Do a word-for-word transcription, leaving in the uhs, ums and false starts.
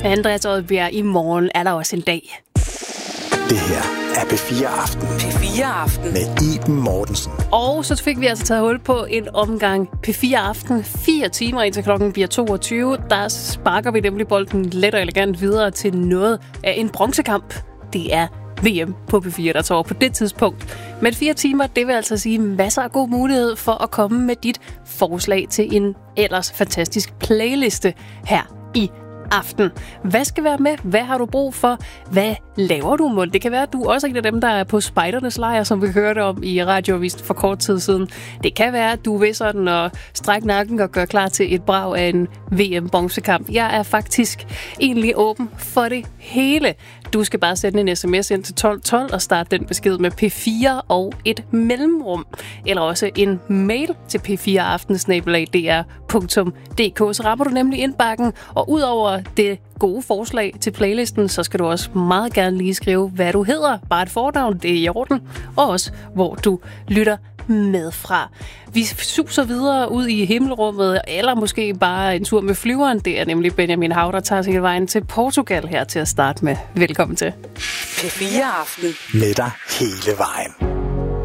Andreas Odbjerg, i morgen er der også en dag. Det her er P fire Aften. P fire Aften. Med Iben Mortensen. Og så fik vi altså taget hul på en omgang P fire Aften. Fire timer indtil klokken bliver toogtyve. Der sparker vi nemlig bolden let og elegant videre til noget af en bronzekamp. Det er V M på P fire, der tager på det tidspunkt. Men fire timer, det vil altså sige masser af god mulighed for at komme med dit forslag til en ellers fantastisk playliste her i aften. Hvad skal være med? Hvad har du brug for? Hvad laver du, Mund? Det kan være, at du også er en af dem, der er på spejdernes lejr, som vi hørte om i radioavisen for kort tid siden. Det kan være, at du vil sådan at strække nakken og gøre klar til et brag af en V M-bronzekamp. Jeg er faktisk egentlig åben for det hele. Du skal bare sende en sms ind til tolv tolv og starte den besked med P fire og et mellemrum. Eller også en mail til p fire aften snabel-a d r punktum d k. Så rammer du nemlig indbakken, og udover det gode forslag til playlisten, så skal du også meget gerne lige skrive, hvad du hedder. Bare et fornavn, det er i orden. Og også, hvor du lytter med fra. Vi suser videre ud i himmelrummet, eller måske bare en tur med flyveren. Det er nemlig Benjamin Hav, der tager sig vejen til Portugal her til at starte med. Velkommen til. P fire Aften. Med dig hele vejen.